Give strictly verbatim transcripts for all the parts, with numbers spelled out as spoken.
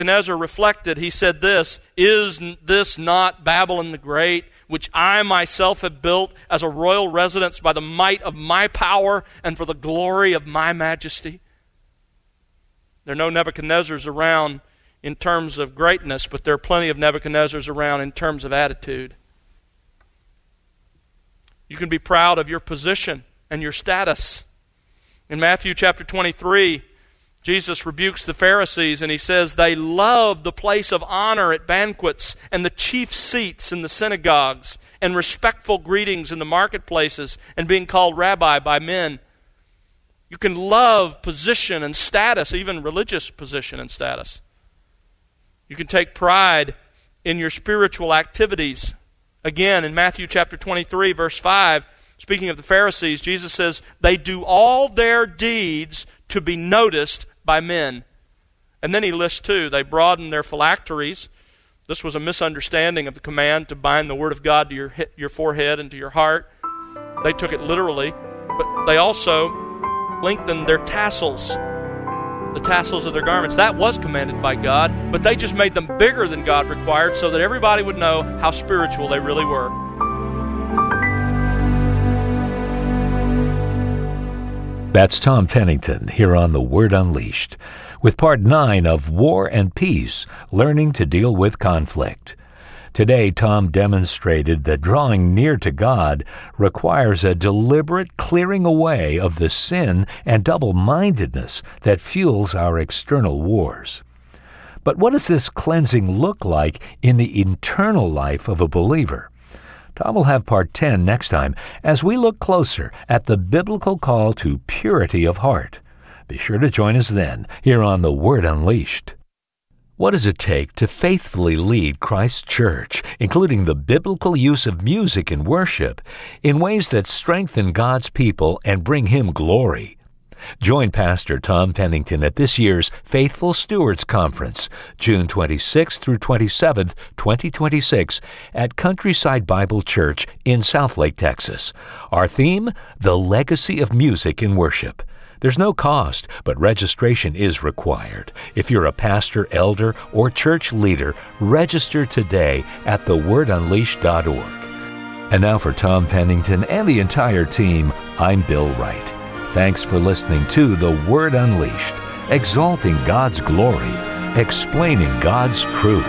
Nebuchadnezzar reflected, he said this, "Is this not Babylon the Great, which I myself have built as a royal residence by the might of my power and for the glory of my majesty?" There are no Nebuchadnezzars around in terms of greatness, but there are plenty of Nebuchadnezzars around in terms of attitude. You can be proud of your position and your status. In Matthew chapter twenty-three, Jesus rebukes the Pharisees and he says they love the place of honor at banquets and the chief seats in the synagogues and respectful greetings in the marketplaces and being called rabbi by men. You can love position and status, even religious position and status. You can take pride in your spiritual activities. Again, in Matthew chapter twenty-three, verse five, speaking of the Pharisees, Jesus says, they do all their deeds to be noticed by men. And then he lists two. They broaden their phylacteries. This was a misunderstanding of the command to bind the word of God to your, your forehead and to your heart. They took it literally, but they also lengthened their tassels, the tassels of their garments. That was commanded by God, but they just made them bigger than God required so that everybody would know how spiritual they really were. That's Tom Pennington here on The Word Unleashed with part nine of War and Peace, Learning to Deal with Conflict. Today, Tom demonstrated that drawing near to God requires a deliberate clearing away of the sin and double-mindedness that fuels our external wars. But what does this cleansing look like in the internal life of a believer? Tom will have part ten next time as we look closer at the biblical call to purity of heart. Be sure to join us then here on The Word Unleashed. What does it take to faithfully lead Christ's church, including the biblical use of music and worship, in ways that strengthen God's people and bring Him glory? Join Pastor Tom Pennington at this year's Faithful Stewards Conference, June twenty-sixth through twenty-seventh, twenty twenty-six, at Countryside Bible Church in Southlake, Texas. Our theme, The Legacy of Music in Worship. There's no cost, but registration is required. If you're a pastor, elder, or church leader, register today at the word unleashed dot org. And now for Tom Pennington and the entire team, I'm Bill Wright. Thanks for listening to The Word Unleashed, exalting God's glory, explaining God's truth.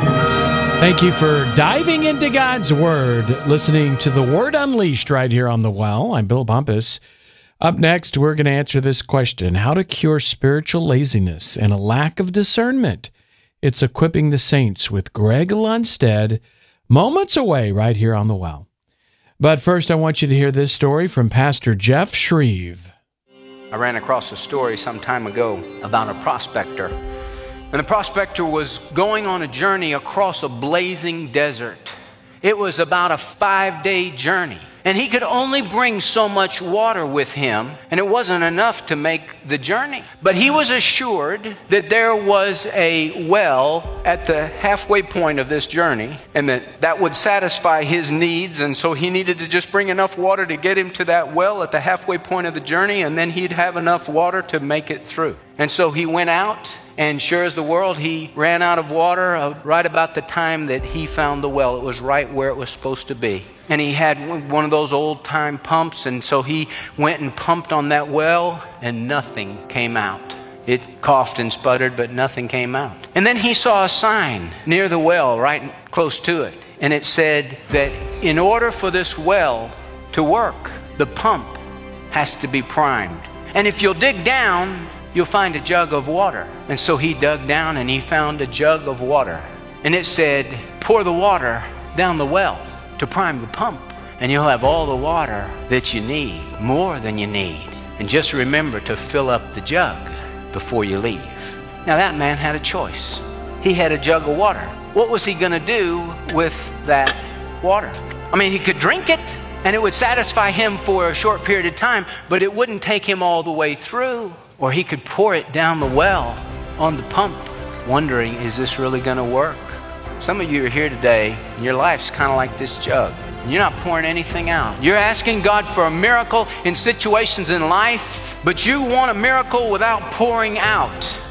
Thank you for diving into God's Word, listening to The Word Unleashed right here on The Well. I'm Bill Bumpus. Up next, we're going to answer this question, how to cure spiritual laziness and a lack of discernment. It's Equipping the Saints with Greg Lundstedt, moments away right here on The Well. But first, I want you to hear this story from Pastor Jeff Shreve. I ran across a story some time ago about a prospector. And the prospector was going on a journey across a blazing desert. It was about a five-day journey. And he could only bring so much water with him, and it wasn't enough to make the journey. But he was assured that there was a well at the halfway point of this journey, and that that would satisfy his needs, and so he needed to just bring enough water to get him to that well at the halfway point of the journey, and then he'd have enough water to make it through. And so he went out, and sure as the world, he ran out of water uh, right about the time that he found the well. It was right where it was supposed to be. And he had one of those old-time pumps, and so he went and pumped on that well, and nothing came out. It coughed and sputtered, but nothing came out. And then he saw a sign near the well, right close to it, and it said that in order for this well to work, the pump has to be primed. And if you'll dig down, you'll find a jug of water. And so he dug down, and he found a jug of water. And it said, pour the water down the well to prime the pump, and you'll have all the water that you need, more than you need. And just remember to fill up the jug before you leave. Now that man had a choice. He had a jug of water. What was he going to do with that water? I mean, he could drink it, and it would satisfy him for a short period of time, but it wouldn't take him all the way through. Or he could pour it down the well on the pump, wondering, is this really going to work? Some of you are here today, and your life's kind of like this jug. You're not pouring anything out. You're asking God for a miracle in situations in life, but you want a miracle without pouring out.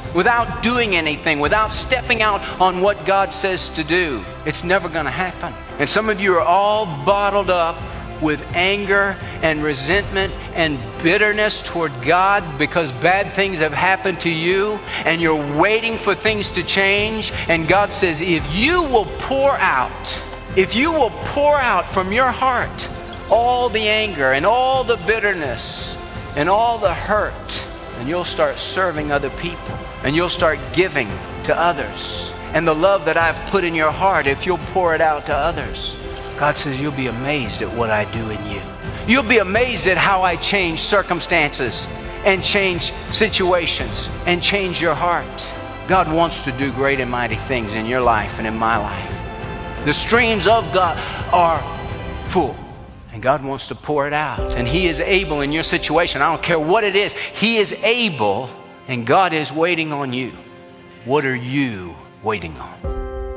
without doing anything, without stepping out on what God says to do, it's never going to happen. And some of you are all bottled up with anger and resentment and bitterness toward God because bad things have happened to you and you're waiting for things to change. And God says, if you will pour out, if you will pour out from your heart all the anger and all the bitterness and all the hurt, and you'll start serving other people and you'll start giving to others. And the love that I've put in your heart, if you'll pour it out to others, God says you'll be amazed at what I do in you. You'll be amazed at how I change circumstances and change situations and change your heart. God wants to do great and mighty things in your life and in my life. The streams of God are full, and God wants to pour it out. And He is able in your situation. I don't care what it is. He is able, and God is waiting on you. What are you waiting on?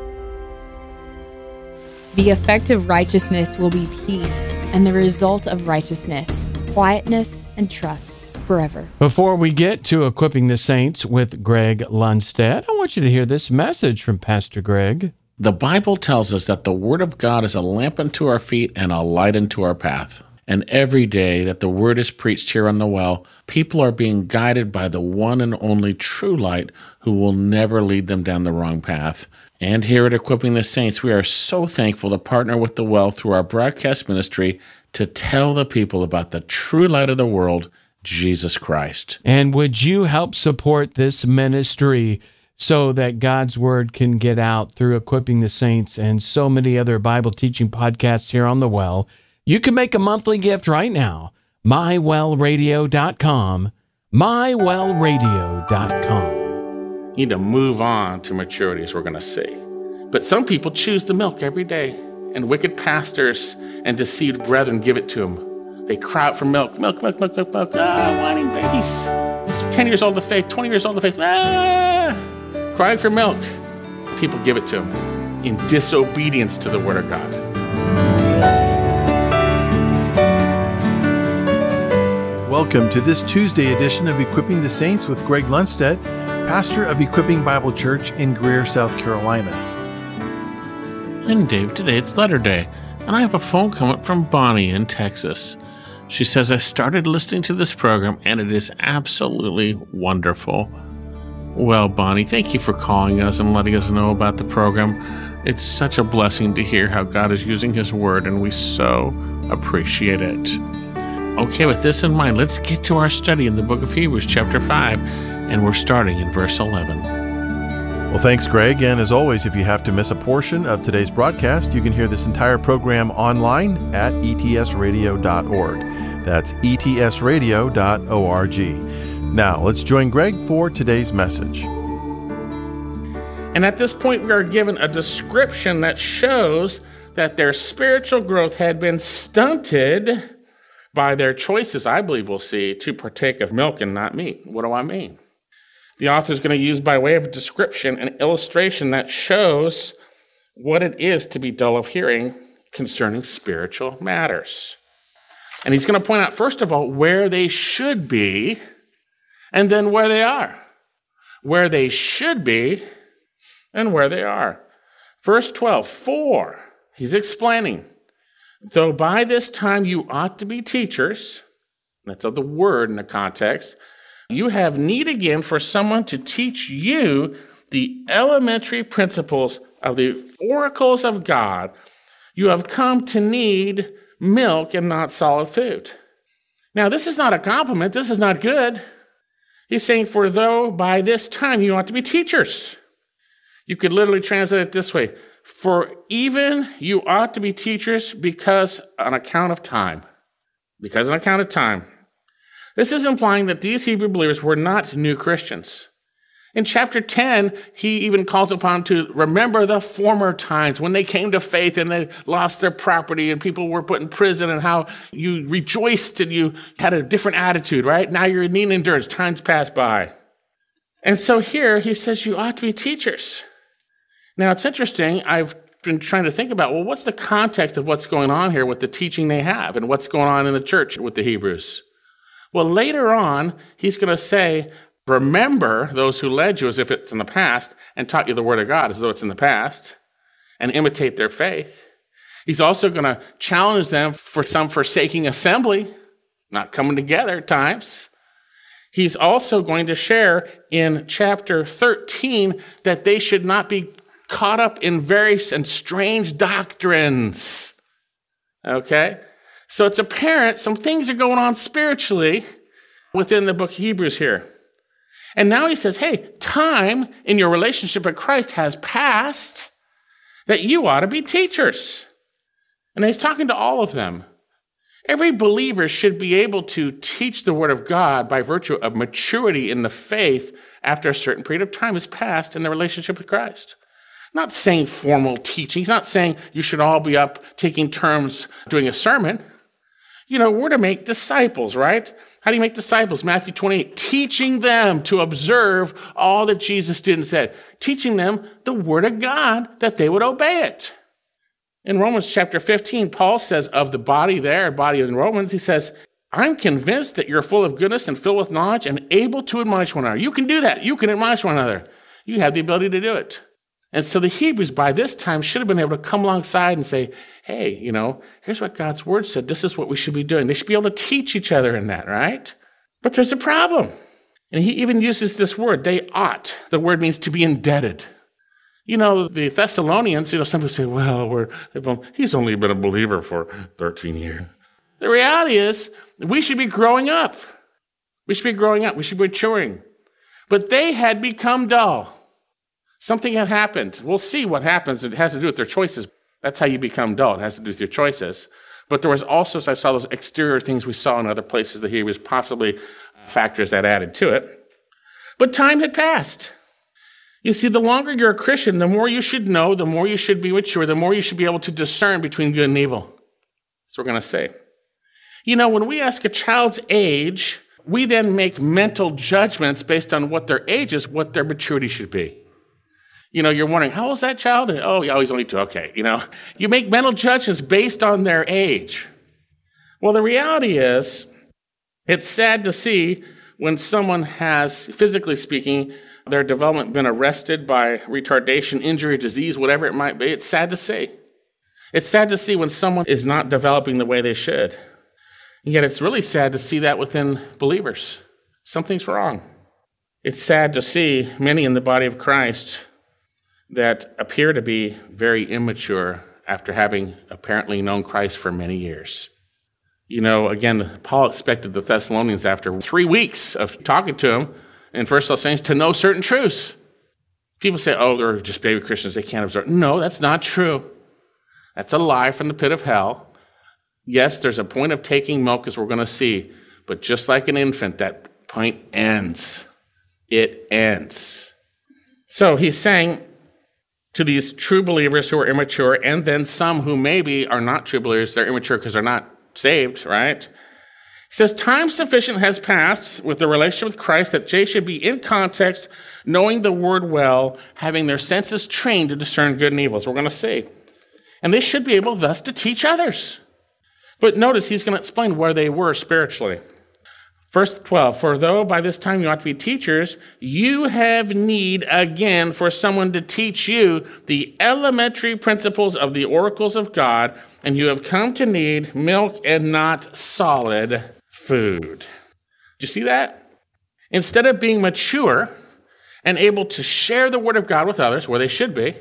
The effect of righteousness will be peace, and the result of righteousness, quietness and trust forever. Before we get to Equipping the Saints with Greg Lundstedt, I want you to hear this message from Pastor Greg. The Bible tells us that the Word of God is a lamp unto our feet and a light unto our path. And every day that the Word is preached here on the Well, people are being guided by the one and only true light who will never lead them down the wrong path. And here at Equipping the Saints, we are so thankful to partner with the Well through our broadcast ministry to tell the people about the true light of the world, Jesus Christ. And would you help support this ministry so that God's Word can get out through Equipping the Saints and so many other Bible teaching podcasts here on the Well? You can make a monthly gift right now. my well radio dot com. my well radio dot com. You need to move on to maturity, as we're going to see. But some people choose the milk every day, and wicked pastors and deceived brethren give it to them. They cry out for milk, milk, milk, milk, milk, milk. Ah, whining babies. ten years old of faith, twenty years old of faith. Ah, crying for milk. People give it to them in disobedience to the Word of God. Welcome to this Tuesday edition of Equipping the Saints with Greg Lundstedt, pastor of Equipping Bible Church in Greer, South Carolina. And Dave, today it's letter day, and I have a phone coming from Bonnie in Texas. She says, I started listening to this program, and it is absolutely wonderful. Well, Bonnie, thank you for calling us and letting us know about the program. It's such a blessing to hear how God is using His Word, and we so appreciate it. Okay, with this in mind, let's get to our study in the book of Hebrews, chapter five, and we're starting in verse eleven. Well, thanks, Greg. And as always, if you have to miss a portion of today's broadcast, you can hear this entire program online at e t s radio dot org. That's e t s radio dot org. Now, let's join Greg for today's message. And at this point, we are given a description that shows that their spiritual growth had been stunted by their choices, I believe we'll see, to partake of milk and not meat. What do I mean? The author is going to use, by way of description, an illustration that shows what it is to be dull of hearing concerning spiritual matters. And he's going to point out, first of all, where they should be, and then where they are. Where they should be, and where they are. Verse twelve, for, he's explaining, though by this time you ought to be teachers, that's of the word in the context, you have need again for someone to teach you the elementary principles of the oracles of God. You have come to need milk and not solid food. Now, this is not a compliment. This is not good. He's saying, for though by this time you ought to be teachers. You could literally translate it this way. For even you ought to be teachers because on account of time. Because on account of time. This is implying that these Hebrew believers were not new Christians. In chapter ten, he even calls upon to remember the former times when they came to faith and they lost their property and people were put in prison and how you rejoiced and you had a different attitude, right? Now you're in need and endurance. Times pass by. And so here he says you ought to be teachers. Now, it's interesting. I've been trying to think about, well, what's the context of what's going on here with the teaching they have and what's going on in the church with the Hebrews? Well, later on, he's going to say, remember those who led you as if it's in the past and taught you the word of God as though it's in the past, and imitate their faith. He's also going to challenge them for some forsaking assembly, not coming together at times. He's also going to share in chapter thirteen that they should not be caught up in various and strange doctrines. Okay? So it's apparent some things are going on spiritually within the book of Hebrews here. And now he says, hey, time in your relationship with Christ has passed that you ought to be teachers. And he's talking to all of them. Every believer should be able to teach the word of God by virtue of maturity in the faith after a certain period of time has passed in the relationship with Christ. Not saying formal teaching. He's not saying you should all be up taking turns doing a sermon. You know, we're to make disciples, right? How do you make disciples? Matthew twenty-eight, teaching them to observe all that Jesus did and said, teaching them the word of God that they would obey it. In Romans chapter fifteen, Paul says of the body there, body in Romans, he says, I'm convinced that you're full of goodness and filled with knowledge and able to admonish one another. You can do that. You can admonish one another. You have the ability to do it. And so the Hebrews by this time should have been able to come alongside and say, hey, you know, here's what God's word said. This is what we should be doing. They should be able to teach each other in that, right? But there's a problem. And he even uses this word, they ought. The word means to be indebted. You know, the Thessalonians, you know, some people say, well, we're, he's only been a believer for thirteen years. The reality is, we should be growing up. We should be growing up. We should be maturing. But they had become dull. Something had happened. We'll see what happens. It has to do with their choices. That's how you become dull. It has to do with your choices. But there was also, as I saw, those exterior things we saw in other places that he was possibly factors that added to it. But time had passed. You see, the longer you're a Christian, the more you should know, the more you should be mature, the more you should be able to discern between good and evil. That's what we're going to say. You know, when we ask a child's age, we then make mental judgments based on what their age is, what their maturity should be. You know, you're wondering, how old is that child? Oh, yeah, he's only two. Okay, you know. You make mental judgments based on their age. Well, the reality is, it's sad to see when someone has, physically speaking, their development been arrested by retardation, injury, disease, whatever it might be. It's sad to see. It's sad to see when someone is not developing the way they should. And yet it's really sad to see that within believers. Something's wrong. It's sad to see many in the body of Christ that appear to be very immature after having apparently known Christ for many years. You know, again, Paul expected the Thessalonians after three weeks of talking to him in First Thessalonians to know certain truths. People say, oh, they're just baby Christians, they can't observe. No, that's not true. That's a lie from the pit of hell. Yes, there's a point of taking milk, as we're going to see, but just like an infant, that point ends. It ends. So he's saying to these true believers who are immature, and then some who maybe are not true believers, they're immature because they're not saved, right? He says, time sufficient has passed with the relationship with Christ that they should be in context, knowing the word well, having their senses trained to discern good and evil, as we're going to see. And they should be able thus to teach others. But notice he's going to explain where they were spiritually. Verse twelve, for though by this time you ought to be teachers, you have need again for someone to teach you the elementary principles of the oracles of God, and you have come to need milk and not solid food. Do you see that? Instead of being mature and able to share the word of God with others, where they should be,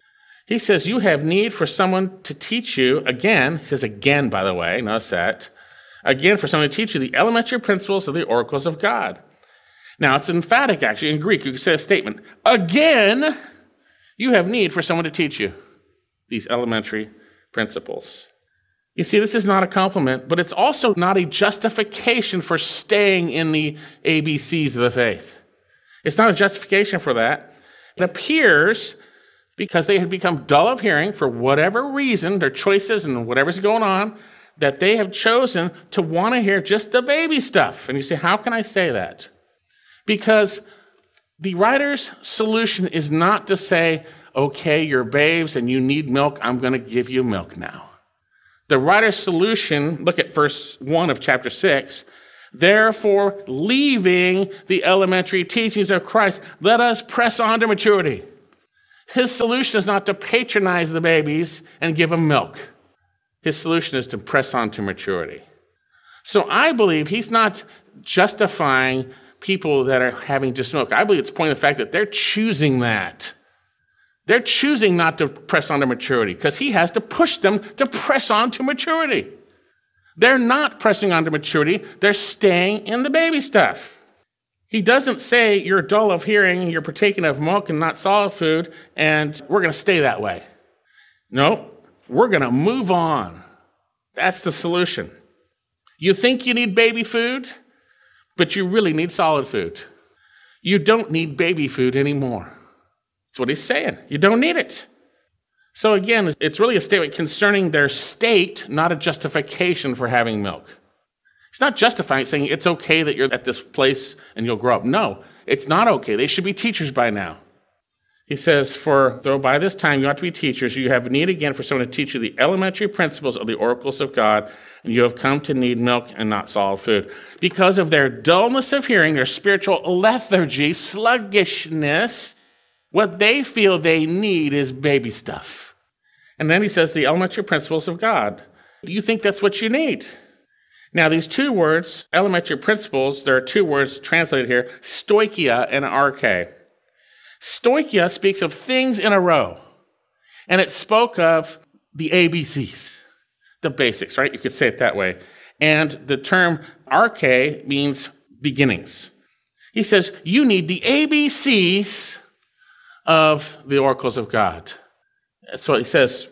he says you have need for someone to teach you, again, he says again, by the way, notice that, again, for someone to teach you the elementary principles of the oracles of God. Now, it's emphatic, actually. In Greek, you could say a statement. Again, you have need for someone to teach you these elementary principles. You see, this is not a compliment, but it's also not a justification for staying in the A B Cs of the faith. It's not a justification for that. It appears because they had become dull of hearing for whatever reason, their choices and whatever's going on, that they have chosen to want to hear just the baby stuff. And you say, how can I say that? Because the writer's solution is not to say, okay, you're babes and you need milk, I'm going to give you milk now. The writer's solution, look at verse one of chapter six, Therefore, leaving the elementary teachings of Christ, let us press on to maturity. His solution is not to patronize the babies and give them milk. His solution is to press on to maturity. So I believe he's not justifying people that are having just milk. I believe it's pointing to the fact that they're choosing that. They're choosing not to press on to maturity because he has to push them to press on to maturity. They're not pressing on to maturity. They're staying in the baby stuff. He doesn't say you're dull of hearing, you're partaking of milk and not solid food, and we're going to stay that way. No, we're going to move on. That's the solution. You think you need baby food, but you really need solid food. You don't need baby food anymore. That's what he's saying. You don't need it. So again, it's really a statement concerning their state, not a justification for having milk. It's not justifying, saying it's okay that you're at this place and you'll grow up. No, it's not okay. They should be teachers by now. He says, for though by this time you ought to be teachers, you have need again for someone to teach you the elementary principles of the oracles of God, and you have come to need milk and not solid food. Because of their dullness of hearing, their spiritual lethargy, sluggishness, what they feel they need is baby stuff. And then he says the elementary principles of God. Do you think that's what you need? Now, these two words, elementary principles, there are two words translated here, stoichia and arche. Stoichia speaks of things in a row, and it spoke of the A B Cs, the basics, right? You could say it that way. And the term arche means beginnings. He says, you need the A B Cs of the oracles of God. That's what he says.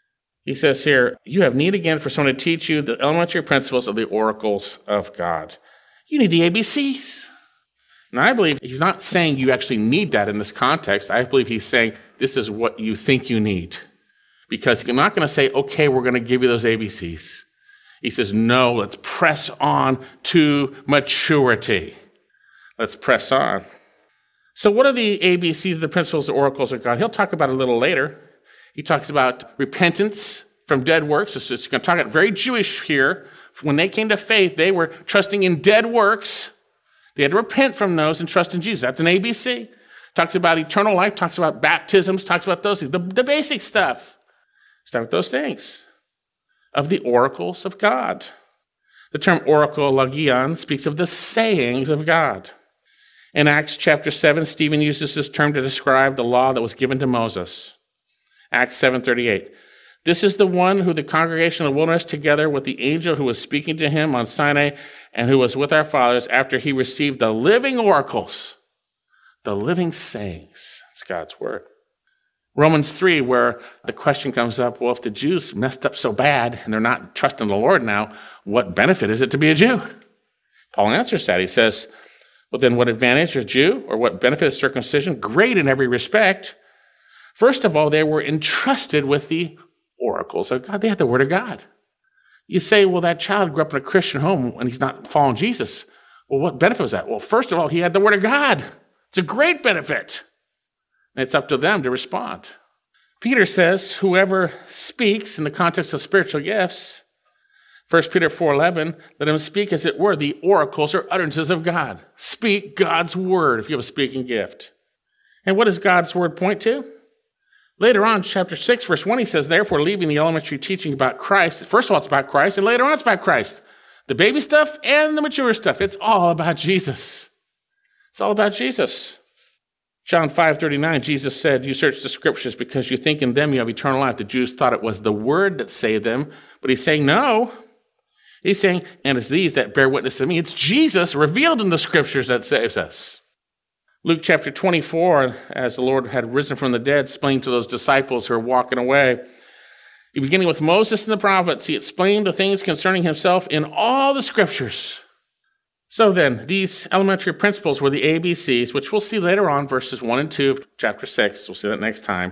He says here, you have need again for someone to teach you the elementary principles of the oracles of God. You need the A B Cs. And I believe he's not saying you actually need that in this context. I believe he's saying this is what you think you need. Because you're not going to say, okay, we're going to give you those A B Cs. He says, no, let's press on to maturity. Let's press on. So what are the A B Cs, the principles, the oracles of God? He'll talk about it a little later. He talks about repentance from dead works. It's, it's going to talk about very Jewish here. When they came to faith, they were trusting in dead works. They had to repent from those and trust in Jesus. That's an A B C. Talks about eternal life, talks about baptisms, talks about those things, the, the basic stuff. Start with those things of the oracles of God. The term oracle, logion, speaks of the sayings of God. In Acts chapter seven, Stephen uses this term to describe the law that was given to Moses. Acts seven thirty-eight. This is the one who the congregation of the wilderness, together with the angel who was speaking to him on Sinai and who was with our fathers after he received the living oracles, the living sayings. It's God's word. Romans three, where the question comes up, well, if the Jews messed up so bad and they're not trusting the Lord now, what benefit is it to be a Jew? Paul answers that. He says, well, then what advantage is a Jew, or what benefit is circumcision? Great in every respect. First of all, they were entrusted with the oracles of God. They had the word of God. You say, well, that child grew up in a Christian home and he's not following Jesus. Well, what benefit was that? Well, first of all, he had the word of God. It's a great benefit. And it's up to them to respond. Peter says, whoever speaks in the context of spiritual gifts, First Peter four eleven, let him speak as it were the oracles or utterances of God. Speak God's word if you have a speaking gift. And what does God's word point to? Later on, chapter six, verse one, he says, therefore, leaving the elementary teaching about Christ, first of all, it's about Christ, and later on, it's about Christ. The baby stuff and the mature stuff, it's all about Jesus. It's all about Jesus. John five thirty-nine, Jesus said, you search the scriptures because you think in them you have eternal life. The Jews thought it was the word that saved them, but he's saying, no. He's saying, and it's these that bear witness to me. It's Jesus revealed in the scriptures that saves us. Luke chapter twenty-four, as the Lord had risen from the dead, explained to those disciples who are walking away. Beginning with Moses and the prophets, he explained the things concerning himself in all the scriptures. So then, these elementary principles were the A B Cs, which we'll see later on, verses one and two of chapter six. We'll see that next time.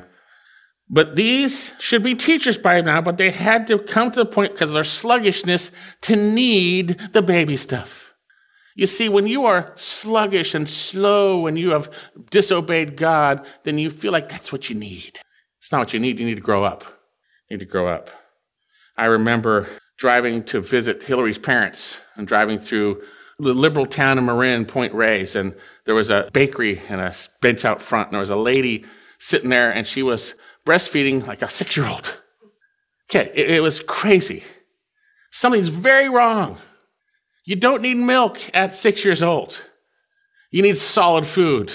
But these should be teachers by now, but they had to come to the point, because of their sluggishness, to need the baby stuff. You see, when you are sluggish and slow and you have disobeyed God, then you feel like that's what you need. It's not what you need. You need to grow up. You need to grow up. I remember driving to visit Hillary's parents and driving through the liberal town in Marin, Point Reyes, and there was a bakery and a bench out front, and there was a lady sitting there, and she was breastfeeding like a six-year-old. Okay, it, it was crazy. Something's very wrong. You don't need milk at six years old. You need solid food.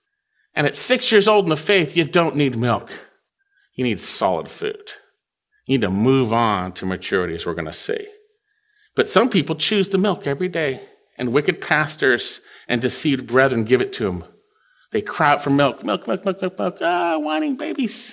And at six years old in the faith, you don't need milk. You need solid food. You need to move on to maturity, as we're going to see. But some people choose the milk every day, and wicked pastors and deceived brethren give it to them. They cry out for milk, milk, milk, milk, milk, milk. Ah, whining babies.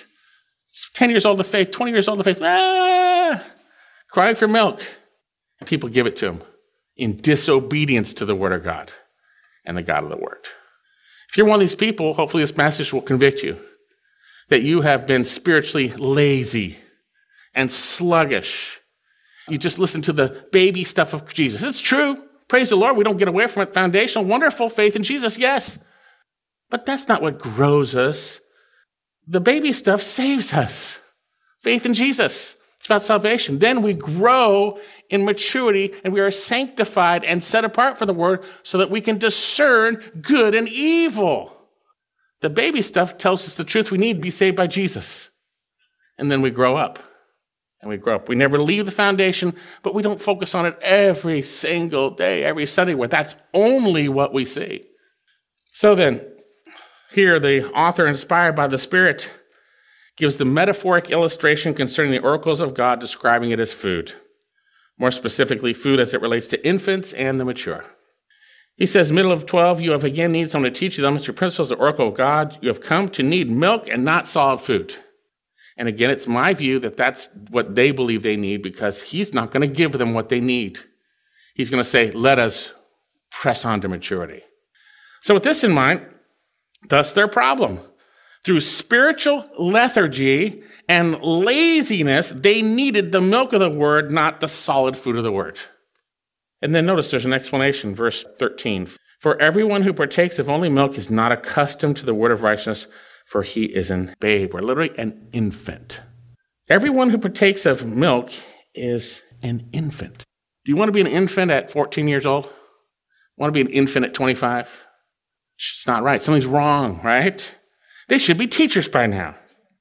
ten years old in the faith, twenty years old in the faith. Ah, crying for milk. And people give it to them in disobedience to the Word of God and the God of the Word. If you're one of these people, hopefully this message will convict you that you have been spiritually lazy and sluggish. You just listen to the baby stuff of Jesus. It's true. Praise the Lord. We don't get away from it. Foundational, wonderful faith in Jesus, yes. But that's not what grows us. The baby stuff saves us. Faith in Jesus. It's about salvation. Then we grow in maturity and we are sanctified and set apart for the Word so that we can discern good and evil. The baby stuff tells us the truth we need to be saved by Jesus. And then we grow up. And we grow up. We never leave the foundation, but we don't focus on it every single day, every Sunday, where that's only what we see. So then, here the author, inspired by the Spirit, gives the metaphoric illustration concerning the oracles of God, describing it as food. More specifically, food as it relates to infants and the mature. He says, middle of twelve, you have again needed someone to teach you the elementary principles of the oracle of God. You have come to need milk and not solid food. And again, it's my view that that's what they believe they need, because he's not going to give them what they need. He's going to say, let us press on to maturity. So with this in mind, thus their problem. Through spiritual lethargy and laziness, they needed the milk of the Word, not the solid food of the Word. And then notice there's an explanation, verse thirteen. For everyone who partakes of only milk is not accustomed to the word of righteousness, for he is a babe, or literally an infant. Everyone who partakes of milk is an infant. Do you want to be an infant at fourteen years old? Want to be an infant at twenty-five? It's not right. Something's wrong, right? They should be teachers by now.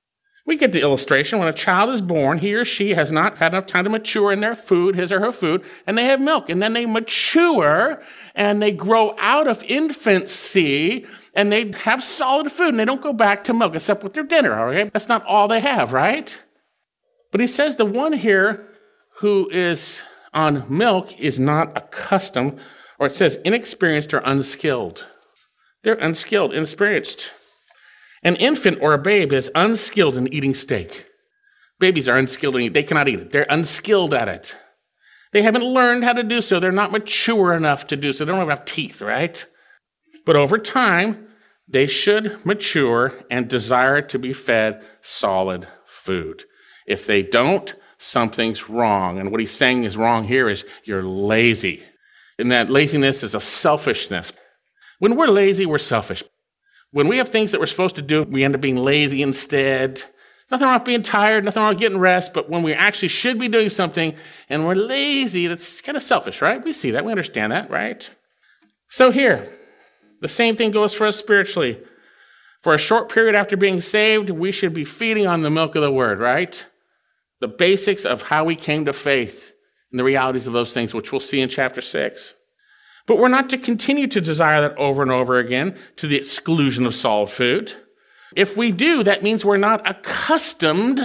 We get the illustration. When a child is born, he or she has not had enough time to mature in their food, his or her food, and they have milk. And then they mature, and they grow out of infancy, and they have solid food, and they don't go back to milk, except with their dinner, all right? That's not all they have, right? But he says the one here who is on milk is not accustomed, or it says inexperienced or unskilled. They're unskilled, inexperienced. An infant or a babe is unskilled in eating steak. Babies are unskilled in eating. They cannot eat it. They're unskilled at it. They haven't learned how to do so. They're not mature enough to do so. They don't have enough teeth, right? But over time, they should mature and desire to be fed solid food. If they don't, something's wrong. And what he's saying is wrong here is you're lazy. And that laziness is a selfishness. When we're lazy, we're selfish. When we have things that we're supposed to do, we end up being lazy instead. Nothing wrong with being tired, nothing wrong with getting rest, but when we actually should be doing something and we're lazy, that's kind of selfish, right? We see that, we understand that, right? So here, the same thing goes for us spiritually. For a short period after being saved, we should be feeding on the milk of the Word, right? The basics of how we came to faith and the realities of those things, which we'll see in chapter six. But we're not to continue to desire that over and over again to the exclusion of solid food. If we do, that means we're not accustomed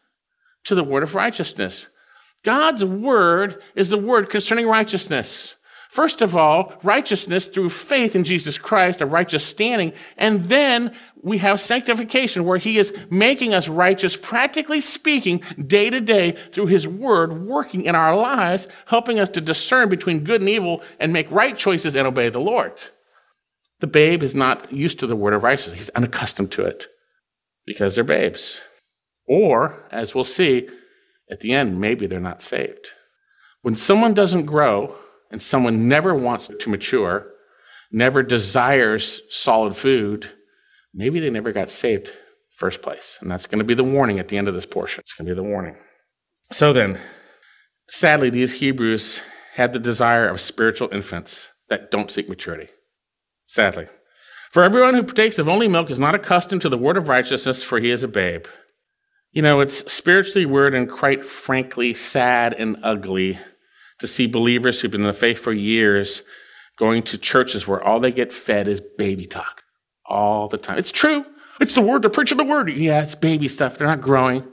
to the word of righteousness. God's word is the word concerning righteousness. First of all, righteousness through faith in Jesus Christ, a righteous standing. And then we have sanctification, where he is making us righteous, practically speaking, day to day through his word working in our lives, helping us to discern between good and evil and make right choices and obey the Lord. The babe is not used to the word of righteousness. He's unaccustomed to it because they're babes. Or, as we'll see at the end, maybe they're not saved. When someone doesn't grow, and someone never wants to mature, never desires solid food, maybe they never got saved in the first place. And that's going to be the warning at the end of this portion. It's going to be the warning. So then, sadly, these Hebrews had the desire of spiritual infants. that don't seek maturity, sadly. For everyone who partakes of only milk is not accustomed to the word of righteousness, for he is a babe. You know, it's spiritually weird and quite frankly sad and ugly to see believers who've been in the faith for years going to churches where all they get fed is baby talk all the time. It's true. It's the word. They're preaching the word. Yeah, it's baby stuff. They're not growing.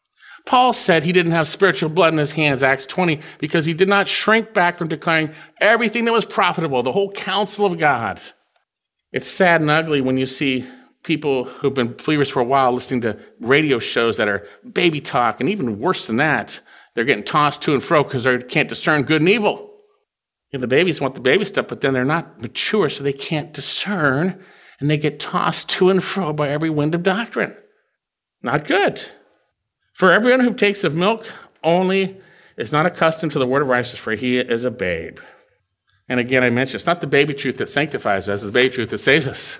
Paul said he didn't have spiritual blood in his hands, Acts twenty, because he did not shrink back from declaring everything that was profitable, the whole counsel of God. It's sad and ugly when you see people who've been believers for a while listening to radio shows that are baby talk, and even worse than that, they're getting tossed to and fro because they can't discern good and evil. And the babies want the baby stuff, but then they're not mature, so they can't discern, and they get tossed to and fro by every wind of doctrine. Not good. For everyone who takes of milk only is not accustomed to the word of righteousness, for he is a babe. And again, I mentioned, it's not the baby truth that sanctifies us, it's the baby truth that saves us.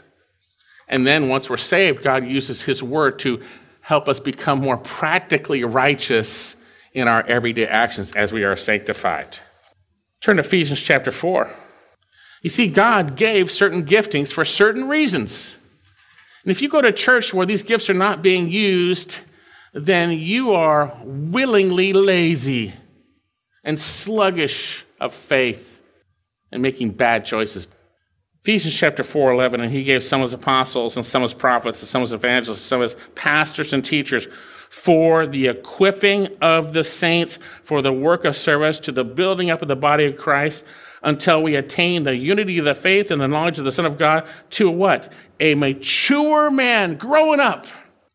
And then once we're saved, God uses his word to help us become more practically righteous in our everyday actions as we are sanctified. Turn to Ephesians chapter four. You see, God gave certain giftings for certain reasons. And if you go to church where these gifts are not being used, then you are willingly lazy and sluggish of faith and making bad choices. Ephesians chapter four, eleven, and he gave some as apostles and some as prophets and some as evangelists, some as pastors and teachers for the equipping of the saints, for the work of service, to the building up of the body of Christ, until we attain the unity of the faith and the knowledge of the Son of God, to what? A mature man growing up,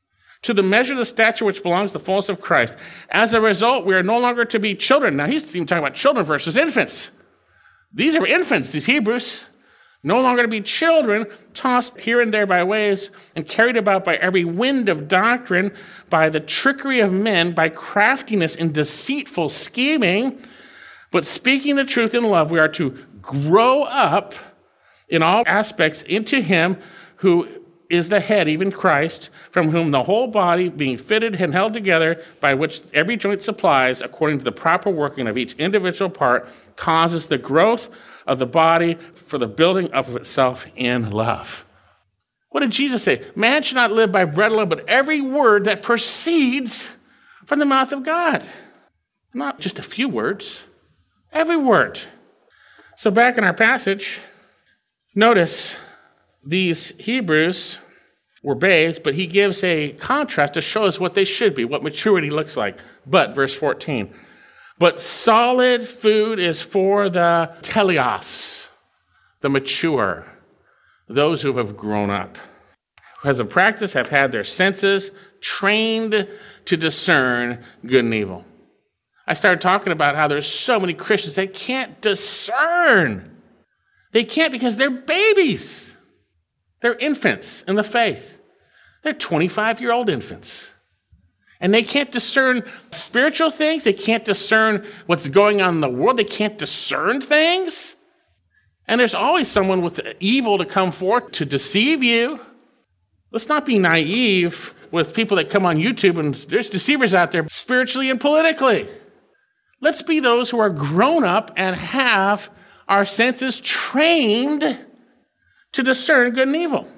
to the measure of the stature which belongs to the fullness of Christ. As a result, we are no longer to be children. Now, he's even talking about children versus infants. These are infants, these Hebrews. No longer to be children, tossed here and there by waves and carried about by every wind of doctrine, by the trickery of men, by craftiness and deceitful scheming. But speaking the truth in love, we are to grow up in all aspects into him who is the head, even Christ, from whom the whole body, being fitted and held together, by which every joint supplies, according to the proper working of each individual part, causes the growth of the body for the building up of itself in love. What did Jesus say? Man should not live by bread alone, but every word that proceeds from the mouth of God. Not just a few words, every word. So back in our passage, notice these Hebrews were babes, but he gives a contrast to show us what they should be, what maturity looks like. But, verse fourteen, but solid food is for the teleos, the mature, those who have grown up, who as a practice have had their senses trained to discern good and evil. I started talking about how there's so many Christians that can't discern. They can't because they're babies. They're infants in the faith. They're twenty-five-year-old infants. And they can't discern spiritual things. They can't discern what's going on in the world. They can't discern things. And there's always someone with evil to come forth to deceive you. Let's not be naive with people that come on YouTube, and there's deceivers out there spiritually and politically. Let's be those who are grown up and have our senses trained to discern good and evil.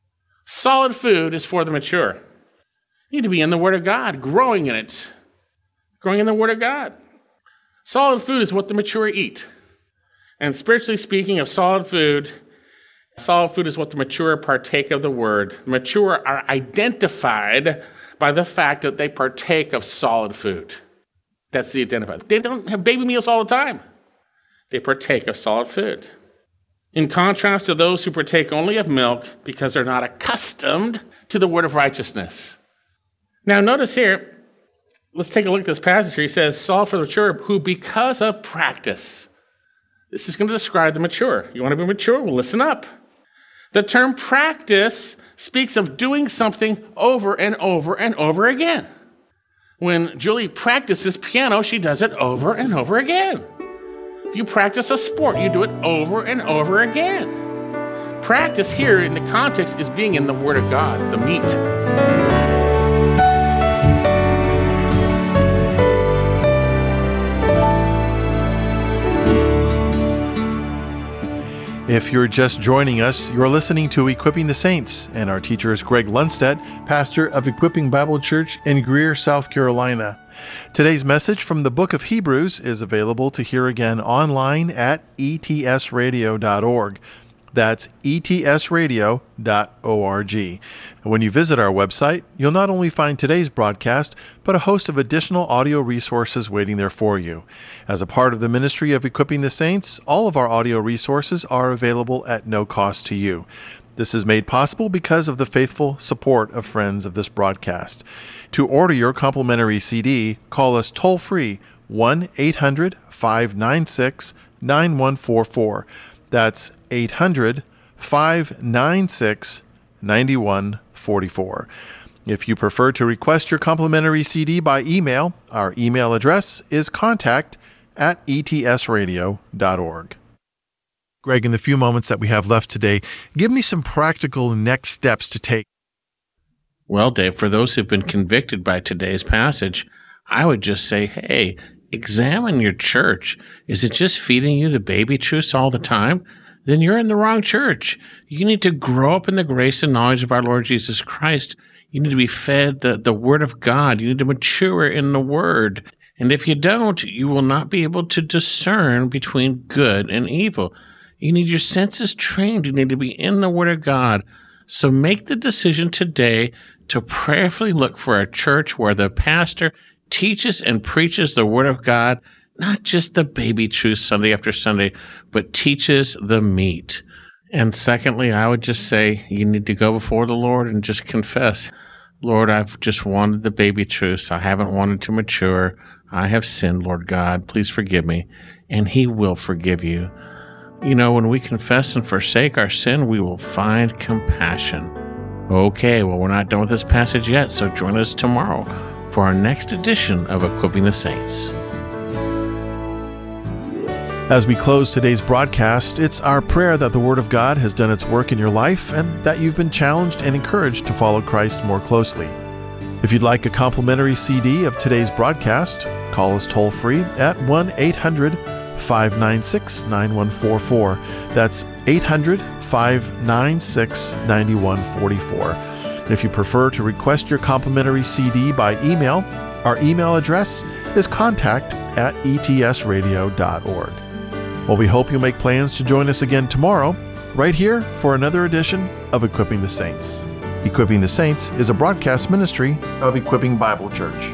Solid food is for the mature. You need to be in the Word of God, growing in it, growing in the Word of God. Solid food is what the mature eat. And spiritually speaking of solid food, solid food is what the mature partake of the Word. The mature are identified by the fact that they partake of solid food. That's the identifier. They don't have baby meals all the time. They partake of solid food. In contrast to those who partake only of milk because they're not accustomed to the word of righteousness. Now notice here, let's take a look at this passage here. He says, solid for the mature, who because of practice. This is going to describe the mature. You want to be mature? Well, listen up. The term practice speaks of doing something over and over and over again. When Julie practices piano, she does it over and over again. If you practice a sport, you do it over and over again. Practice here in the context is being in the Word of God, the meat. If you're just joining us, you're listening to Equipping the Saints, and our teacher is Greg Lundstedt, pastor of Equipping Bible Church in Greer, South Carolina. Today's message from the book of Hebrews is available to hear again online at e t s radio dot org. That's e t s radio dot org. And when you visit our website, you'll not only find today's broadcast, but a host of additional audio resources waiting there for you. As a part of the ministry of Equipping the Saints, all of our audio resources are available at no cost to you. This is made possible because of the faithful support of friends of this broadcast. To order your complimentary C D, call us toll-free one eight hundred five nine six nine one four four. That's eight hundred five nine six nine one four four. If you prefer to request your complimentary C D by email, our email address is contact at e t s radio dot org. Greg, in the few moments that we have left today, give me some practical next steps to take. Well, Dave, for those who've been convicted by today's passage, I would just say, hey, examine your church. Is it just feeding you the baby truths all the time? Then you're in the wrong church. You need to grow up in the grace and knowledge of our Lord Jesus Christ. You need to be fed the, the Word of God. You need to mature in the Word. And if you don't, you will not be able to discern between good and evil. You need your senses trained. You need to be in the Word of God. So make the decision today to prayerfully look for a church where the pastor teaches and preaches the Word of God, not just the baby truth Sunday after Sunday, but teaches the meat. And secondly, I would just say you need to go before the Lord and just confess, Lord, I've just wanted the baby truths. I haven't wanted to mature. I have sinned, Lord God. Please forgive me. And He will forgive you. You know, when we confess and forsake our sin, we will find compassion. Okay, well, we're not done with this passage yet, so join us tomorrow for our next edition of Equipping the Saints. As we close today's broadcast, it's our prayer that the Word of God has done its work in your life and that you've been challenged and encouraged to follow Christ more closely. If you'd like a complimentary C D of today's broadcast, call us toll-free at one eight hundred five nine six nine one four four. That's eight hundred five nine six nine one four four. And if you prefer to request your complimentary C D by email, our email address is contact at e t s radio dot org. Well, we hope you'll make plans to join us again tomorrow, right here for another edition of Equipping the Saints. Equipping the Saints is a broadcast ministry of Equipping Bible Church.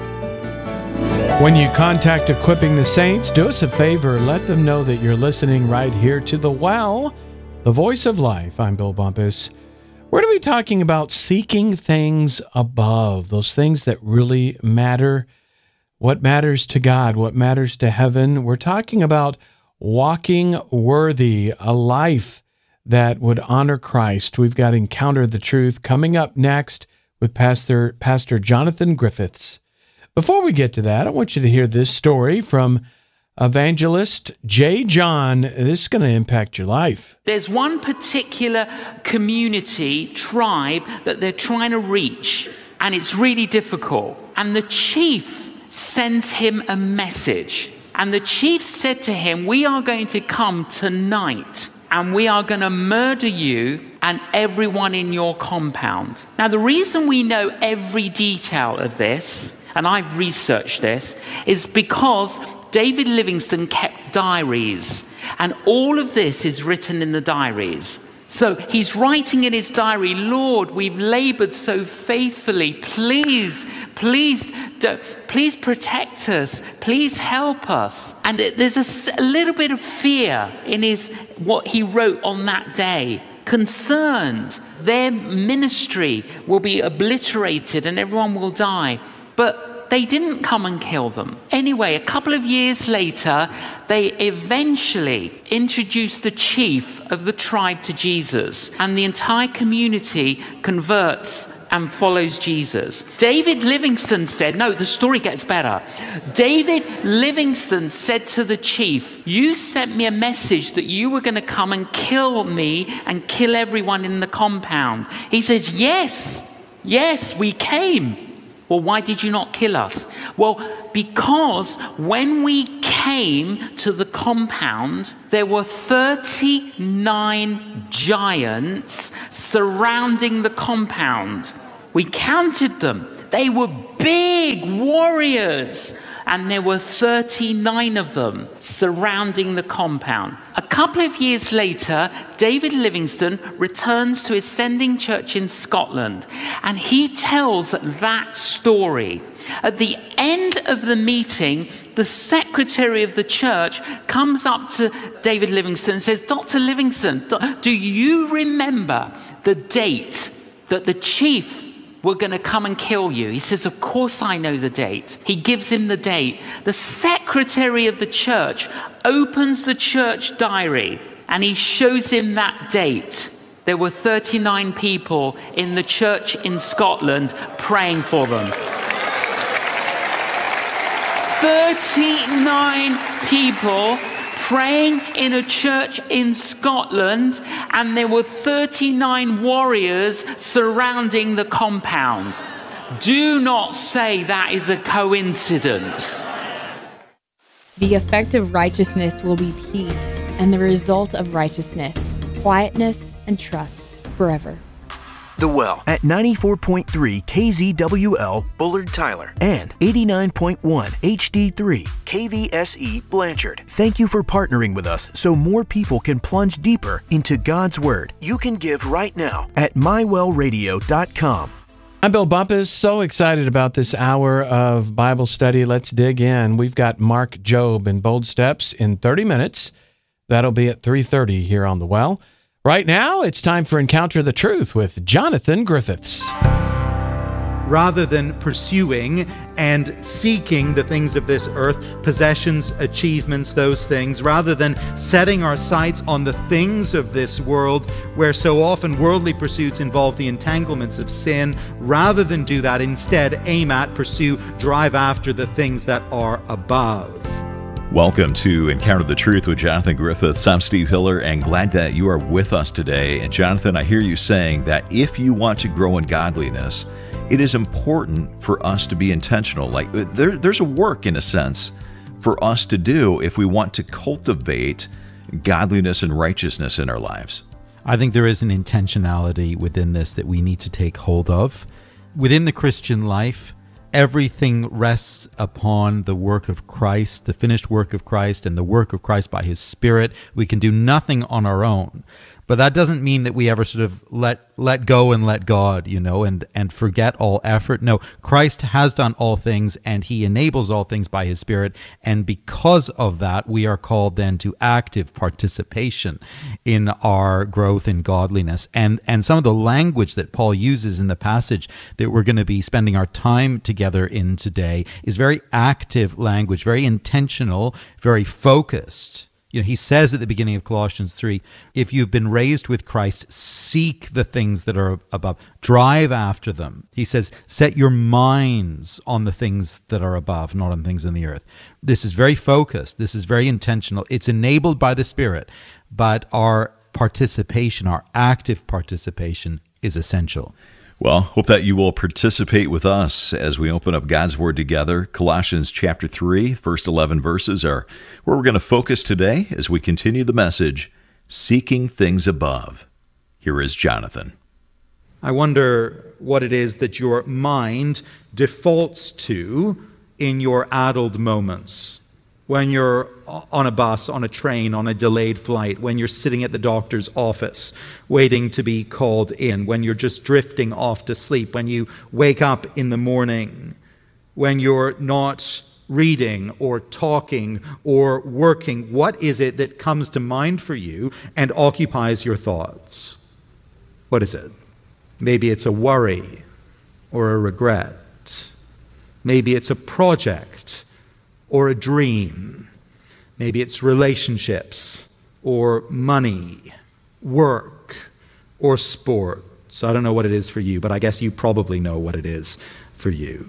When you contact Equipping the Saints, do us a favor, let them know that you're listening right here to The Well, the voice of life. I'm Bill Bumpus. We're going to be talking about seeking things above, those things that really matter, what matters to God, what matters to heaven. We're talking about walking worthy, a life that would honor Christ. We've got Encounter the Truth coming up next with Pastor, Pastor Jonathan Griffiths. Before we get to that, I want you to hear this story from evangelist J. John. This is going to impact your life. There's one particular community, tribe, that they're trying to reach, and it's really difficult. And the chief sends him a message. And the chief said to him, we are going to come tonight, and we are going to murder you and everyone in your compound. Now, the reason we know every detail of this, and I've researched this, is because David Livingstone kept diaries, and all of this is written in the diaries. So he's writing in his diary, Lord, we've labored so faithfully. Please, please, please protect us. Please help us. And there's a, a little bit of fear in his what he wrote on that day. Concerned their ministry will be obliterated and everyone will die. But they didn't come and kill them. Anyway, a couple of years later, they eventually introduced the chief of the tribe to Jesus, and the entire community converts and follows Jesus. David Livingstone said, no, the story gets better. David Livingstone said to the chief, you sent me a message that you were going to come and kill me and kill everyone in the compound. He says, yes, yes, we came. Well, why did you not kill us? Well, because when we came to the compound, there were thirty-nine giants surrounding the compound. We counted them. They were big warriors. And there were thirty-nine of them surrounding the compound. A couple of years later, David Livingstone returns to his sending church in Scotland, and he tells that story. At the end of the meeting, the secretary of the church comes up to David Livingstone and says, Doctor Livingstone, do you remember the date that the chief were going to come and kill you? He says, of course I know the date. He gives him the date. The secretary of the church opens the church diary and he shows him that date. There were thirty-nine people in the church in Scotland praying for them. thirty-nine people praying in a church in Scotland, and there were thirty-nine warriors surrounding the compound. Do not say that is a coincidence. The effect of righteousness will be peace, and the result of righteousness, quietness and trust forever. The Well at ninety-four point three K Z W L Bullard Tyler and eighty-nine point one H D three K V S E Blanchard. Thank you for partnering with us so more people can plunge deeper into God's Word. You can give right now at my well radio dot com. I'm Bill Bumpus, so excited about this hour of Bible study. Let's dig in. We've got Mark Jobe in Bold Steps in thirty minutes. That'll be at three thirty here on The Well. Right now, it's time for Encounter the Truth with Jonathan Griffiths. Rather than pursuing and seeking the things of this earth, possessions, achievements, those things, rather than setting our sights on the things of this world, where so often worldly pursuits involve the entanglements of sin, rather than do that, instead aim at, pursue, drive after the things that are above. Welcome to Encounter the Truth with Jonathan Griffiths. I'm Steve Hiller, and glad that you are with us today. And Jonathan, I hear you saying that if you want to grow in godliness, it is important for us to be intentional. Like there, there's a work, in a sense, for us to do if we want to cultivate godliness and righteousness in our lives. I think there is an intentionality within this that we need to take hold of. Within the Christian life, everything rests upon the work of Christ, the finished work of Christ, and the work of Christ by His Spirit. We can do nothing on our own. But that doesn't mean that we ever sort of let let go and let God, you know, and, and forget all effort. No, Christ has done all things, and He enables all things by His Spirit. And because of that, we are called then to active participation in our growth in godliness. And, and some of the language that Paul uses in the passage that we're going to be spending our time together in today is very active language, very intentional, very focused. You know, he says at the beginning of Colossians three, if you've been raised with Christ, seek the things that are above. Drive after them. He says, set your minds on the things that are above, not on things in the earth. This is very focused. This is very intentional. It's enabled by the Spirit, but our participation, our active participation is essential. Well, hope that you will participate with us as we open up God's Word together. Colossians chapter three, first eleven verses are where we're going to focus today as we continue the message, Seeking Things Above. Here is Jonathan. I wonder what it is that your mind defaults to in your addled moments. When you're on a bus, on a train, on a delayed flight, when you're sitting at the doctor's office waiting to be called in, when you're just drifting off to sleep, when you wake up in the morning, when you're not reading or talking or working, what is it that comes to mind for you and occupies your thoughts? What is it? Maybe it's a worry or a regret. Maybe it's a project or a dream. Maybe it's relationships or money, work or sports. I don't know what it is for you, but I guess you probably know what it is for you.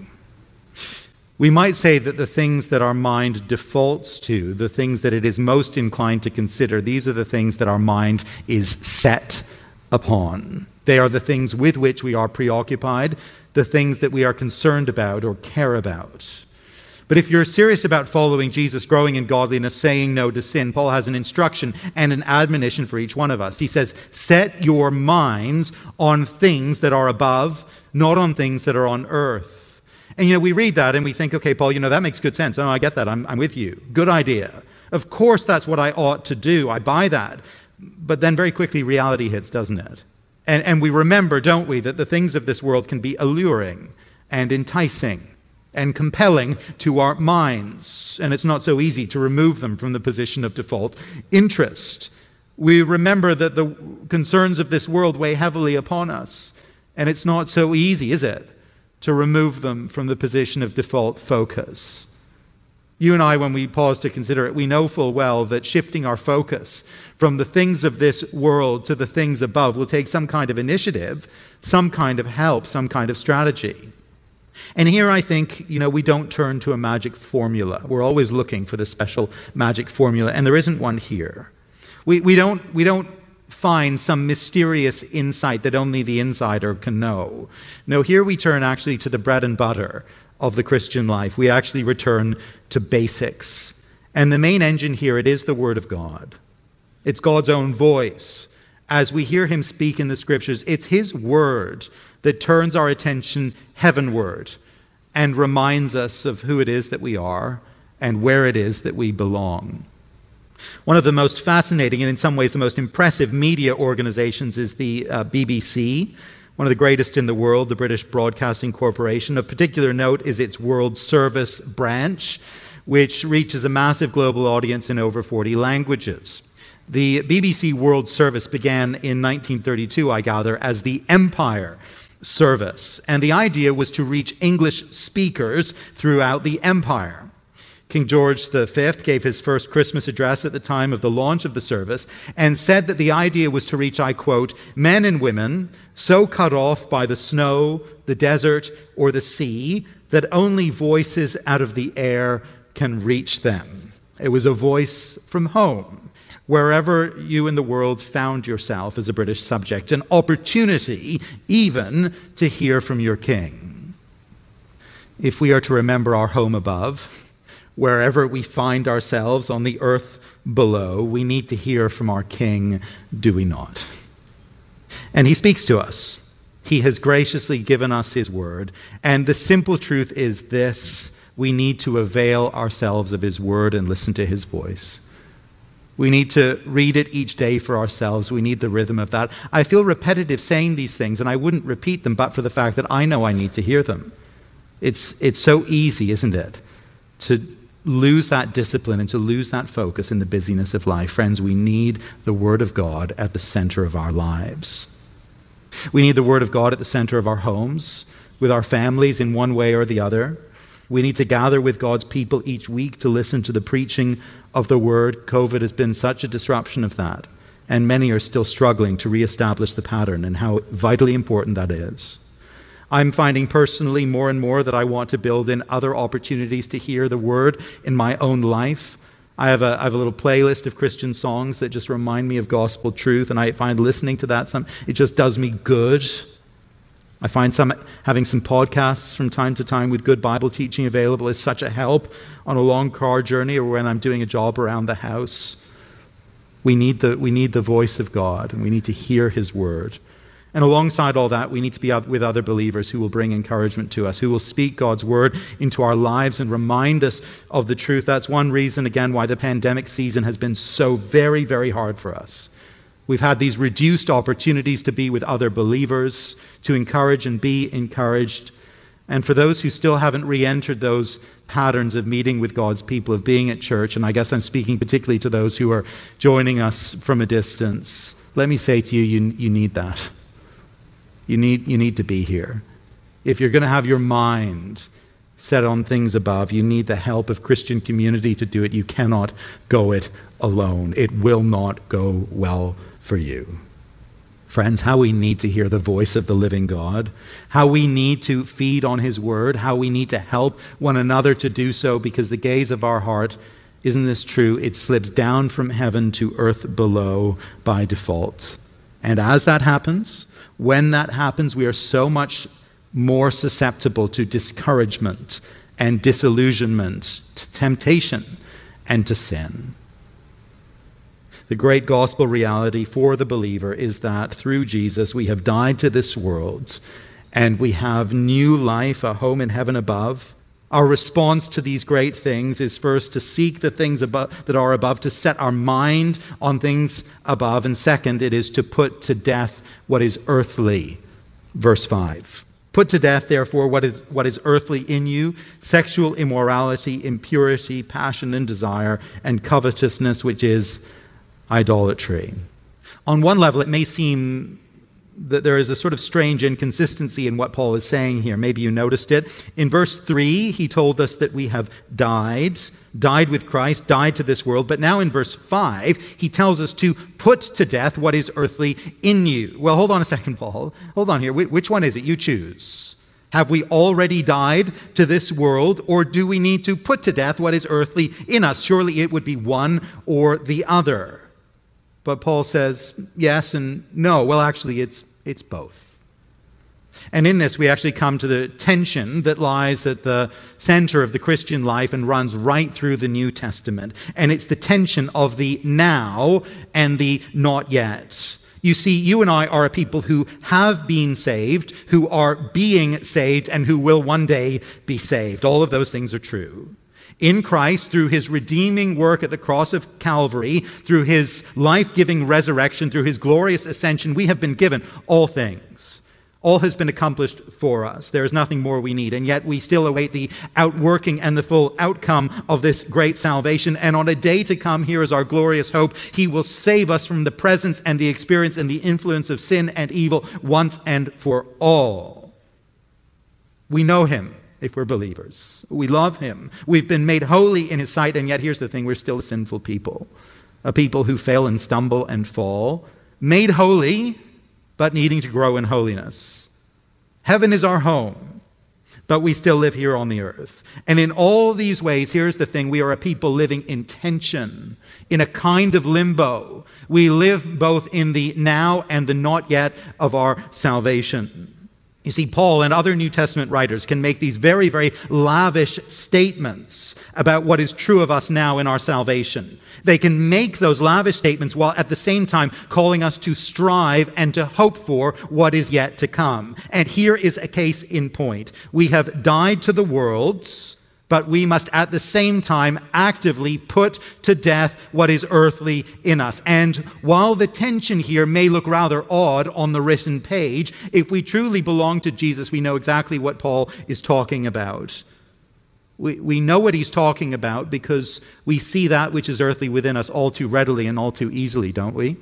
We might say that the things that our mind defaults to, the things that it is most inclined to consider, these are the things that our mind is set upon. They are the things with which we are preoccupied, the things that we are concerned about or care about. But if you're serious about following Jesus, growing in godliness, saying no to sin, Paul has an instruction and an admonition for each one of us. He says, set your minds on things that are above, not on things that are on earth. And, you know, we read that and we think, okay, Paul, you know, that makes good sense. Oh, I get that. I'm, I'm with you. Good idea. Of course, that's what I ought to do. I buy that. But then very quickly reality hits, doesn't it? And, and we remember, don't we, that the things of this world can be alluring and enticing and compelling to our minds, and it's not so easy to remove them from the position of default interest. We remember that the concerns of this world weigh heavily upon us, and it's not so easy, is it, to remove them from the position of default focus. You and I, when we pause to consider it, we know full well that shifting our focus from the things of this world to the things above will take some kind of initiative, some kind of help, some kind of strategy. And here I think, you know, we don't turn to a magic formula. We're always looking for the special magic formula, and there isn't one here. We, we, don't, we don't find some mysterious insight that only the insider can know. No, here we turn actually to the bread and butter of the Christian life. We actually return to basics. And the main engine here, it is the Word of God. It's God's own voice. As we hear him speak in the Scriptures, it's his word that turns our attention heavenward and reminds us of who it is that we are and where it is that we belong. One of the most fascinating and in some ways the most impressive media organizations is the uh, B B C, one of the greatest in the world, the British Broadcasting Corporation. Of particular note is its World Service branch, which reaches a massive global audience in over forty languages. The B B C World Service began in nineteen thirty-two, I gather, as the Empire Service, and the idea was to reach English speakers throughout the empire. King George the Fifth gave his first Christmas address at the time of the launch of the service and said that the idea was to reach, I quote, men and women so cut off by the snow, the desert, or the sea that only voices out of the air can reach them. It was a voice from home, wherever you in the world found yourself as a British subject, an opportunity even to hear from your king. If we are to remember our home above, wherever we find ourselves on the earth below, we need to hear from our King, do we not? And he speaks to us. He has graciously given us his word. And the simple truth is this: we need to avail ourselves of his word and listen to his voice. We need to read it each day for ourselves. We need the rhythm of that. I feel repetitive saying these things, and I wouldn't repeat them but for the fact that I know I need to hear them. It's, it's so easy, isn't it, to lose that discipline and to lose that focus in the busyness of life. Friends, we need the Word of God at the center of our lives. We need the Word of God at the center of our homes, with our families in one way or the other. We need to gather with God's people each week to listen to the preaching of the Word. COVID has been such a disruption of that, and many are still struggling to reestablish the pattern and how vitally important that is. I'm finding personally more and more that I want to build in other opportunities to hear the Word in my own life. I have a, I have a little playlist of Christian songs that just remind me of gospel truth, and I find listening to that, some, it just does me good. I find some having some podcasts from time to time with good Bible teaching available is such a help on a long car journey or when I'm doing a job around the house. We need the, we need the voice of God, and we need to hear his word. And alongside all that, we need to be with other believers who will bring encouragement to us, who will speak God's word into our lives and remind us of the truth. That's one reason, again, why the pandemic season has been so very, very hard for us. We've had these reduced opportunities to be with other believers, to encourage and be encouraged. And for those who still haven't re-entered those patterns of meeting with God's people, of being at church, and I guess I'm speaking particularly to those who are joining us from a distance, let me say to you, you, you need that. You need, you need to be here. If you're going to have your mind set on things above, you need the help of Christian community to do it. You cannot go it alone. It will not go well for you. Friends, how we need to hear the voice of the living God, how we need to feed on his word, how we need to help one another to do so, because the gaze of our heart, isn't this true? It slips down from heaven to earth below by default. And as that happens, when that happens, we are so much more susceptible to discouragement and disillusionment, to temptation and to sin. The great gospel reality for the believer is that through Jesus we have died to this world and we have new life, a home in heaven above. Our response to these great things is first to seek the things above, that are above, to set our mind on things above. And second, it is to put to death what is earthly. Verse five. Put to death, therefore, what is, what is earthly in you, sexual immorality, impurity, passion and desire, and covetousness, which is idolatry. On one level, it may seem that there is a sort of strange inconsistency in what Paul is saying here. Maybe you noticed it. In verse three, he told us that we have died, died with Christ, died to this world. But now in verse five, he tells us to put to death what is earthly in you. Well, hold on a second, Paul. Hold on here. Which one is it? You choose. Have we already died to this world, or do we need to put to death what is earthly in us? Surely it would be one or the other. But Paul says yes and no. Well, actually, it's it's both. And in this, we actually come to the tension that lies at the center of the Christian life and runs right through the New Testament. And it's the tension of the now and the not yet. You see, you and I are a people who have been saved, who are being saved, and who will one day be saved. All of those things are true. In Christ, through his redeeming work at the cross of Calvary, through his life-giving resurrection, through his glorious ascension, we have been given all things. All has been accomplished for us. There is nothing more we need. And yet we still await the outworking and the full outcome of this great salvation. And on a day to come, here is our glorious hope. He will save us from the presence and the experience and the influence of sin and evil once and for all. We know him. If we're believers, we love him. We've been made holy in his sight, and yet here's the thing, we're still a sinful people, a people who fail and stumble and fall, made holy, but needing to grow in holiness. Heaven is our home, but we still live here on the earth. And in all these ways, here's the thing, we are a people living in tension, in a kind of limbo. We live both in the now and the not yet of our salvation. You see, Paul and other New Testament writers can make these very, very lavish statements about what is true of us now in our salvation. They can make those lavish statements while at the same time calling us to strive and to hope for what is yet to come. And here is a case in point. We have died to the world, but we must at the same time actively put to death what is earthly in us. And while the tension here may look rather odd on the written page, if we truly belong to Jesus, we know exactly what Paul is talking about. We, we know what he's talking about because we see that which is earthly within us all too readily and all too easily, don't we?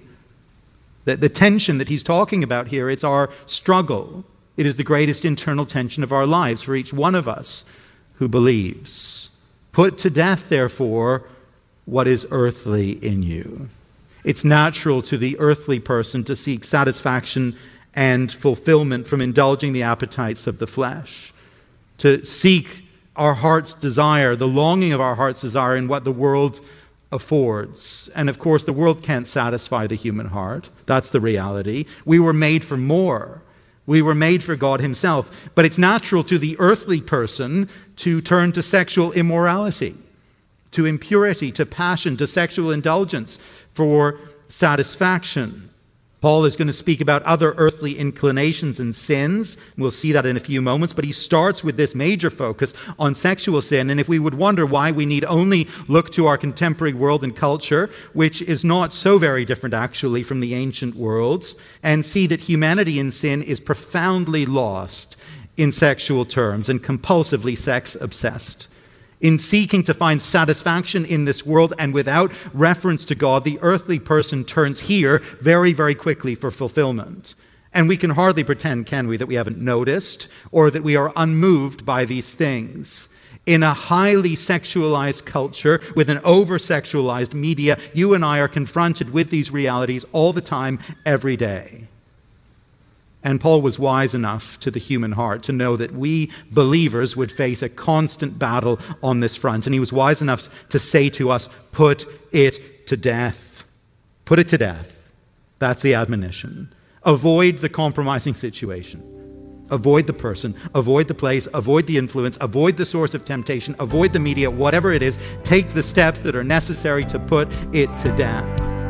The, the tension that he's talking about here, it's our struggle. It is the greatest internal tension of our lives for each one of us who believes. Put to death, therefore, what is earthly in you. It's natural to the earthly person to seek satisfaction and fulfillment from indulging the appetites of the flesh, to seek our heart's desire, the longing of our heart's desire in what the world affords. And of course, the world can't satisfy the human heart. That's the reality. We were made for more. We were made for God himself. But it's natural to the earthly person to turn to sexual immorality, to impurity, to passion, to sexual indulgence for satisfaction. Paul is going to speak about other earthly inclinations and sins. We'll see that in a few moments, but he starts with this major focus on sexual sin. And if we would wonder why, we need only look to our contemporary world and culture, which is not so very different actually from the ancient worlds, and see that humanity in sin is profoundly lost in sexual terms and compulsively sex-obsessed. In seeking to find satisfaction in this world and without reference to God, the earthly person turns here very, very quickly for fulfillment. And we can hardly pretend, can we, that we haven't noticed or that we are unmoved by these things. In a highly sexualized culture with an over-sexualized media, you and I are confronted with these realities all the time, every day. And Paul was wise enough to the human heart to know that we believers would face a constant battle on this front. And he was wise enough to say to us, put it to death. Put it to death. That's the admonition. Avoid the compromising situation. avoid the person, avoid the place, avoid the influence, avoid the source of temptation, avoid the media, whatever it is. Take the steps that are necessary to put it to death.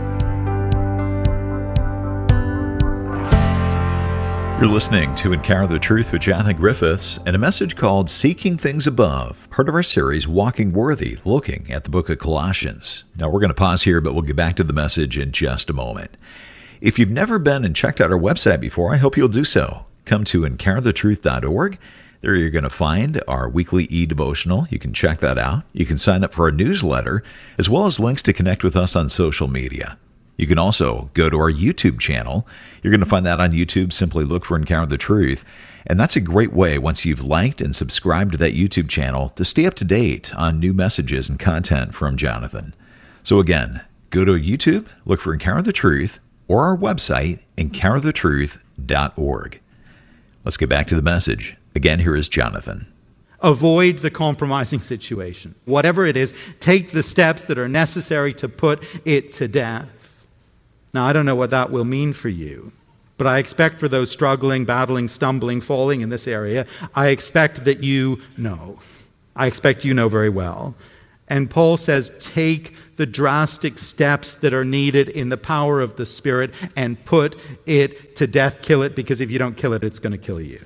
You're listening to Encounter the Truth with Jonathan Griffiths and a message called Seeking Things Above, part of our series Walking Worthy, looking at the book of Colossians. Now we're going to pause here, but we'll get back to the message in just a moment. If you've never been and checked out our website before, I hope you'll do so. Come to encounter the truth dot org. There you're going to find our weekly e-devotional. You can check that out. You can sign up for our newsletter, as well as links to connect with us on social media. You can also go to our YouTube channel. You're going to find that on YouTube. Simply look for Encounter the Truth. And that's a great way, once you've liked and subscribed to that YouTube channel, to stay up to date on new messages and content from Jonathan. So again, go to YouTube, look for Encounter the Truth, or our website, encounter the truth dot org. Let's get back to the message. Again, here is Jonathan. Avoid the compromising situation. Whatever it is, take the steps that are necessary to put it to death. Now, I don't know what that will mean for you, but I expect for those struggling, battling, stumbling, falling in this area, I expect that you know. I expect you know very well. And Paul says, take the drastic steps that are needed in the power of the Spirit and put it to death. Kill it, because if you don't kill it, it's going to kill you.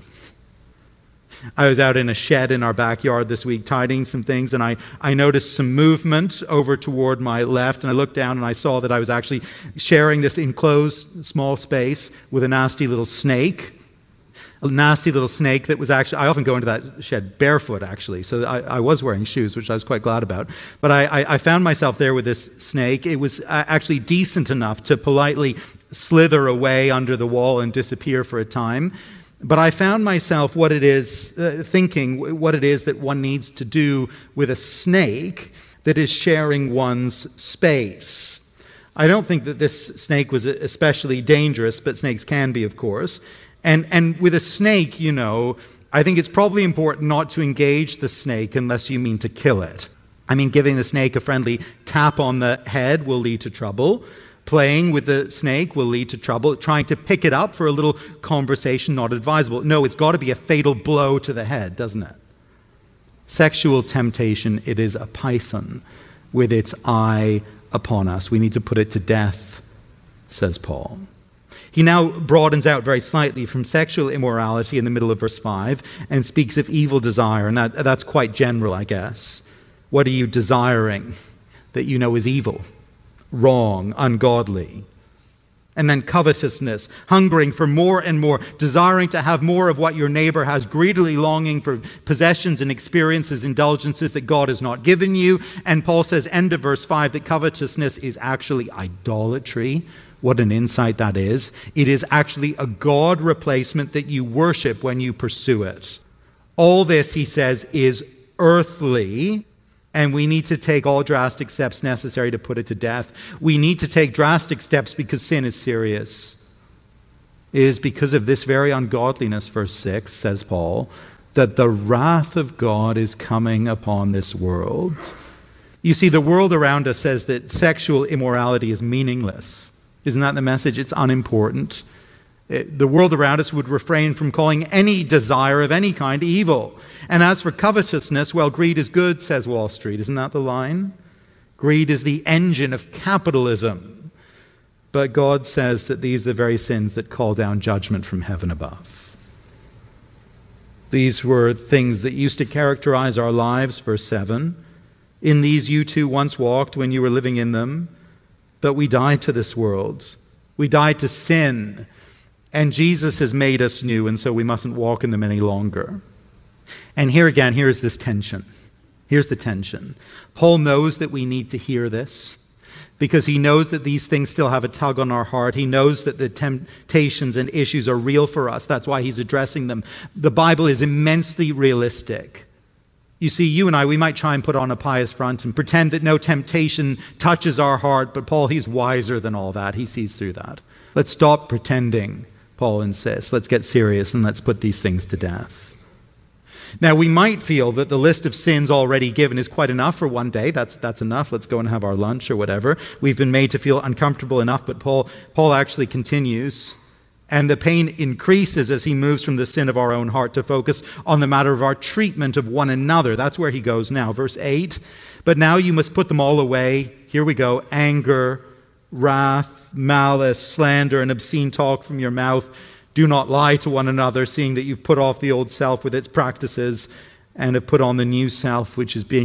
I was out in a shed in our backyard this week tidying some things, and I, I noticed some movement over toward my left, and I looked down and I saw that I was actually sharing this enclosed small space with a nasty little snake. A nasty little snake that was actually, I often go into that shed barefoot actually, so I, I was wearing shoes, which I was quite glad about. But I, I, I found myself there with this snake. It was actually decent enough to politely slither away under the wall and disappear for a time. But I found myself what it is, uh, thinking what it is that one needs to do with a snake that is sharing one's space. I don't think that this snake was especially dangerous, but snakes can be, of course. And and with a snake, you know, I think it's probably important not to engage the snake unless you mean to kill it. I mean, giving the snake a friendly tap on the head will lead to trouble. Playing with the snake will lead to trouble. Trying to pick it up for a little conversation, not advisable. No, it's got to be a fatal blow to the head, doesn't it? Sexual temptation, it is a python with its eye upon us. We need to put it to death, says Paul. He now broadens out very slightly from sexual immorality in the middle of verse five and speaks of evil desire, and that, that's quite general, I guess. What are you desiring that you know is evil, wrong, ungodly? And then covetousness, hungering for more and more, desiring to have more of what your neighbor has, greedily longing for possessions and experiences, indulgences that God has not given you. And Paul says, end of verse five, that covetousness is actually idolatry. What an insight that is. It is actually a God replacement that you worship when you pursue it. All this, he says, is earthly, and we need to take all drastic steps necessary to put it to death. We need to take drastic steps because sin is serious. It is because of this very ungodliness, verse six, says Paul, that the wrath of God is coming upon this world. You see, the world around us says that sexual immorality is meaningless. Isn't that the message? It's unimportant. It, the world around us would refrain from calling any desire of any kind evil. And as for covetousness, well, greed is good, says Wall Street. Isn't that the line? Greed is the engine of capitalism. But God says that these are the very sins that call down judgment from heaven above. These were things that used to characterize our lives, verse seven. In these you too once walked when you were living in them. But we died to this world. We died to sin. And Jesus has made us new, and so we mustn't walk in them any longer. And here again, here is this tension. Here's the tension. Paul knows that we need to hear this because he knows that these things still have a tug on our heart. He knows that the temptations and issues are real for us. That's why he's addressing them. The Bible is immensely realistic. You see, you and I, we might try and put on a pious front and pretend that no temptation touches our heart, but Paul, he's wiser than all that. He sees through that. Let's stop pretending, Paul insists. Let's get serious and let's put these things to death. Now, we might feel that the list of sins already given is quite enough for one day. That's that's enough. Let's go and have our lunch or whatever. We've been made to feel uncomfortable enough, but Paul, Paul actually continues. And the pain increases as he moves from the sin of our own heart to focus on the matter of our treatment of one another. That's where he goes now. Verse eight, but now you must put them all away. Here we go. Anger, wrath, malice, slander, and obscene talk from your mouth. Do not lie to one another, seeing that you've put off the old self with its practices and have put on the new self, which is being